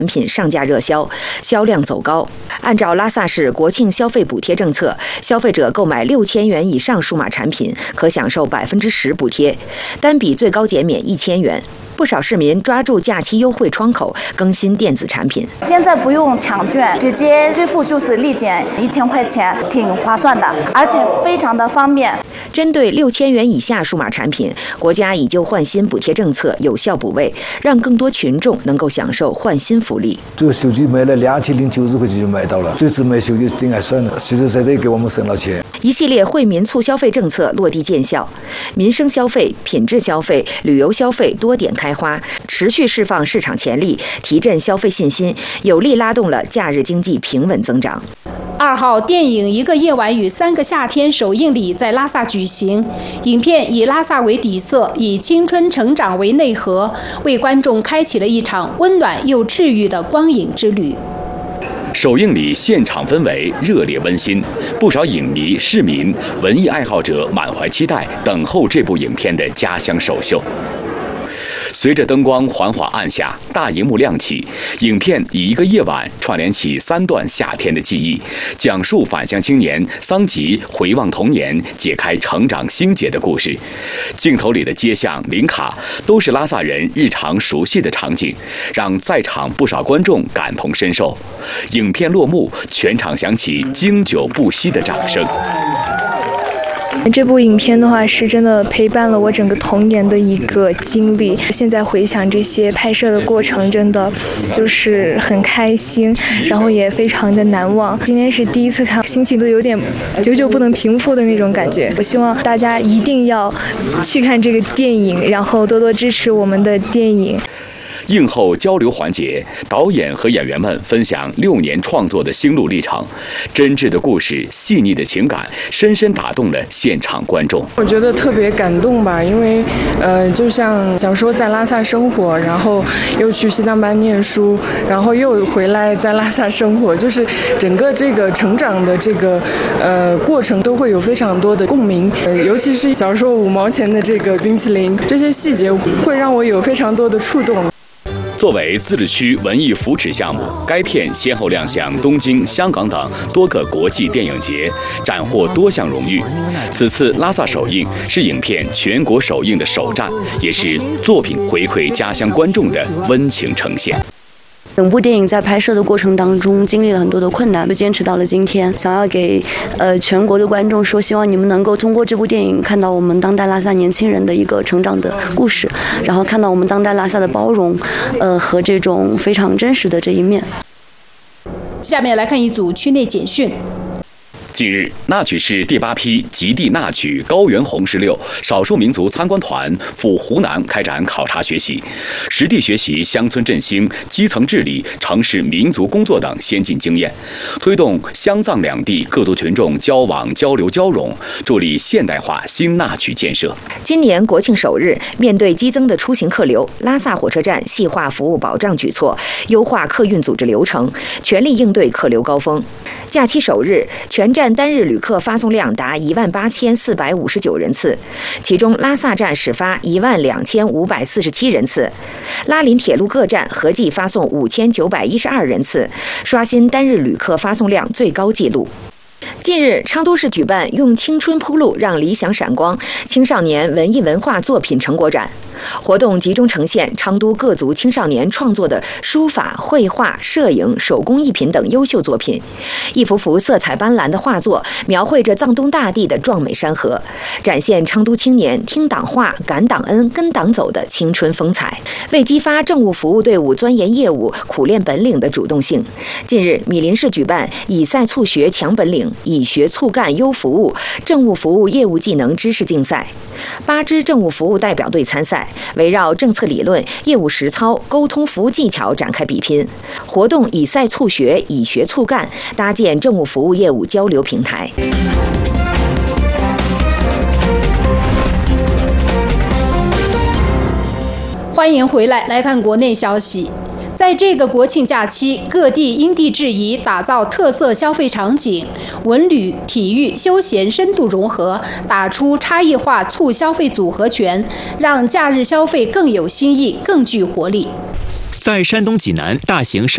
产品上架热销，销量走高。按照拉萨市国庆消费补贴政策，消费者购买6000元以上数码产品可享受10%补贴，单笔最高减免1000元。不少市民抓住假期优惠窗口更新电子产品。 现在不用抢券，直接支付就是立减1000块钱，挺划算的，而且非常的方便。 针对6000元以下数码产品，国家已就换新补贴政策有效补位，让更多群众能够享受换新福利。 这个手机买了2天090块钱就买到了，这次买手机挺爱算的，其实在这给我们省了钱。 一系列惠民促消费政策落地见效，民生消费、品质消费、旅游消费多点开花，持续释放市场潜力，提振消费信心，有力拉动了假日经济平稳增长。 2号，电影《一个夜晚与3个夏天》首映礼在拉萨举行。影片以拉萨为底色，以青春成长为内核，为观众开启了一场温暖又治愈的光影之旅。 首映礼现场氛围热烈温馨，不少影迷、市民、文艺爱好者满怀期待，等候这部影片的家乡首秀。随着灯光缓缓暗下，大荧幕亮起，影片以一个夜晚串联起3段夏天的记忆，讲述返乡青年桑吉回望童年、解开成长心结的故事。镜头里的街巷、林卡都是拉萨人日常熟悉的场景，让在场不少观众感同身受。影片落幕，全场响起经久不息的掌声。 这部影片的话是真的陪伴了我整个童年的一个经历，现在回想这些拍摄的过程，真的就是很开心，然后也非常的难忘。今天是第一次看，心情都有点久久不能平复的那种感觉。我希望大家一定要去看这个电影，然后多多支持我们的电影。 映后交流环节，导演和演员们分享6年创作的心路历程，真挚的故事、细腻的情感，深深打动了现场观众。 我觉得特别感动吧，因为就像小时候在拉萨生活，然后又去西藏班念书，然后又回来在拉萨生活，就是整个这个成长的这个过程都会有非常多的共鸣。尤其是小时候5毛钱的这个冰淇淋，这些细节会让我有非常多的触动。 作为自治区文艺扶持项目，该片先后亮相东京、香港等多个国际电影节，斩获多项荣誉。此次拉萨首映是影片全国首映的首站，也是作品回馈家乡观众的温情呈现。 整部电影在拍摄的过程当中经历了很多的困难，就坚持到了今天。想要给全国的观众说，希望你们能够通过这部电影看到我们当代拉萨年轻人的一个成长的故事，然后看到我们当代拉萨的包容，和这种非常真实的这一面。 下面来看一组区内简讯。 近日，那曲市第8批极地那曲高原红16少数民族参观团赴湖南开展考察学习，实地学习乡村振兴、基层治理、城市民族工作等先进经验，推动湘藏两地各族群众交往交流交融，助力现代化新那曲建设。 今年国庆首日，面对激增的出行客流，拉萨火车站细化服务保障举措，优化客运组织流程，全力应对客流高峰。假期首日，全站单日旅客发送量达18459人次，其中拉萨站始发12547人次，拉林铁路各站合计发送5912人次，刷新单日旅客发送量最高纪录。近日，昌都市举办用青春铺路让理想闪光青少年文艺文化作品成果展，活动集中呈现昌都各族青少年创作的书法、绘画、摄影、手工艺品等优秀作品。一幅幅色彩斑斓的画作描绘着藏东大地的壮美山河，展现昌都青年听党话、感党恩、跟党走的青春风采，为激发政务服务队伍钻研业务、苦练本领的主动性。近日，米林市举办以赛促学强本领，以学促干优服务政务服务业务技能知识竞赛，8支政务服务代表队参赛，围绕政策理论、业务实操、沟通服务技巧展开比拼。活动以赛促学，以学促干，搭建政务服务业务交流平台。 欢迎回来，来看国内消息。在这个国庆假期，各地因地制宜打造特色消费场景，文旅、体育、休闲深度融合，打出差异化促消费组合拳，让假日消费更有新意、更具活力。 在山东济南大型